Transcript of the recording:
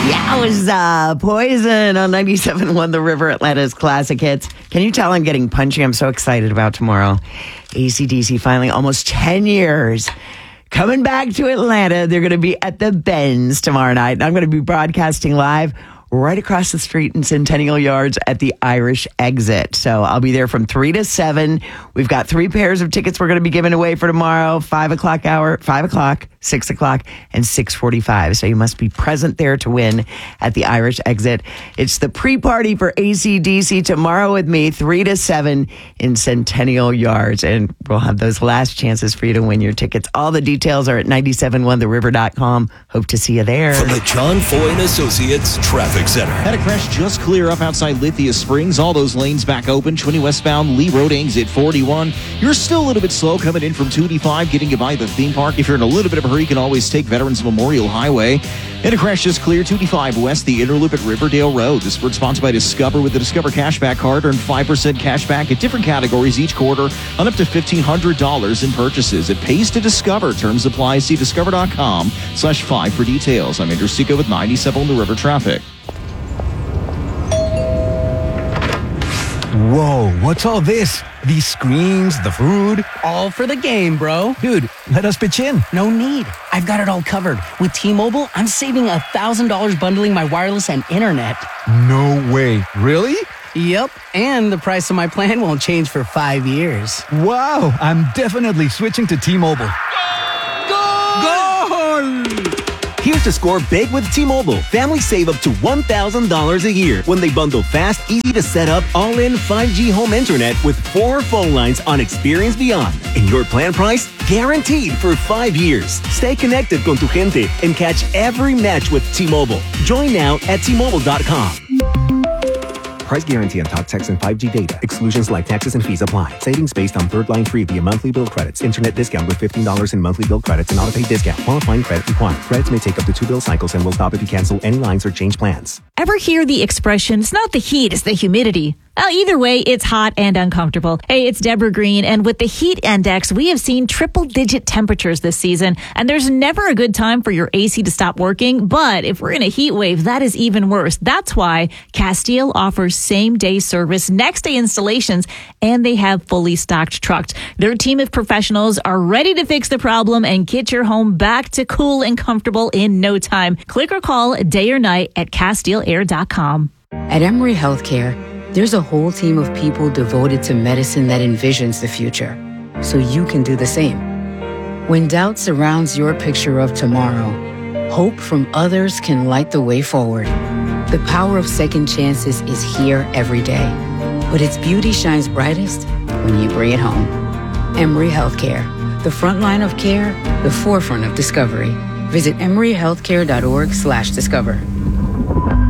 Yowza, Poison on 97.1 The River, Atlanta's classic hits. Can you tell I'm getting punchy? I'm so excited about tomorrow. AC/DC finally almost 10 years. Coming back to Atlanta. They're going to be at the Benz tomorrow night. And I'm going to be broadcasting live right across the street in Centennial Yards at the Irish Exit. So I'll be there from 3 to 7. We've got 3 pairs of tickets we're going to be giving away for tomorrow, 5 o'clock hour, 5 o'clock, 6 o'clock, and 6:45. So you must be present there to win at the Irish Exit. It's the pre-party for AC/DC tomorrow with me, 3 to 7 in Centennial Yards. And we'll have those last chances for you to win your tickets. All the details are at 971theriver.com. Hope to see you there. From the John Foy and Associates Traffic Center. Had a crash just clear up outside Lithia Springs. All those lanes back open. 20 westbound Lee Road, exit 41. You're still a little bit slow coming in from 285, getting you by the theme park. If you're in a little bit of a hurry, you can always take Veterans Memorial Highway. And a crash just clear 285 west, the Interloop at Riverdale Road. This word sponsored by Discover. With the Discover Cashback Card, earn 5% cash back at different categories each quarter on up to $1,500 in purchases. It pays to Discover. Terms apply. See discover.com/5 for details. I'm Andrew Seco with 97 The River Traffic. Whoa, what's all this? These screens, the food? All for the game, bro. Dude, let us pitch in. No need. I've got it all covered. With T-Mobile, I'm saving $1,000 bundling my wireless and internet. No way. Really? Yep, and the price of my plan won't change for 5 years. Wow, I'm definitely switching to T-Mobile. Goal! Here's to score big with T-Mobile. Families save up to $1,000 a year when they bundle fast, easy to set up, all-in 5G home internet with 4 phone lines on Experience Beyond. And your plan price, guaranteed for 5 years. Stay connected con tu gente and catch every match with T-Mobile. Join now at T-Mobile.com. Price guarantee on talk, text, and 5G data. Exclusions like taxes and fees apply. Savings based on third line free via monthly bill credits. Internet discount with $15 in monthly bill credits and auto-pay discount. Qualifying credit required. Credits may take up to 2 bill cycles and will stop if you cancel any lines or change plans. Ever hear the expression, it's not the heat, it's the humidity? Either way, it's hot and uncomfortable. Hey, it's Deborah Green, and with the heat index, we have seen triple-digit temperatures this season, and there's never a good time for your AC to stop working, but if we're in a heat wave, that is even worse. That's why Castile offers same-day service, next-day installations, and they have fully stocked trucks. Their team of professionals are ready to fix the problem and get your home back to cool and comfortable in no time. Click or call day or night at CastileAir.com. At Emory Healthcare, there's a whole team of people devoted to medicine that envisions the future, so you can do the same. When doubt surrounds your picture of tomorrow, hope from others can light the way forward. The power of second chances is here every day, but its beauty shines brightest when you bring it home. Emory Healthcare, the front line of care, the forefront of discovery. Visit emoryhealthcare.org/discover.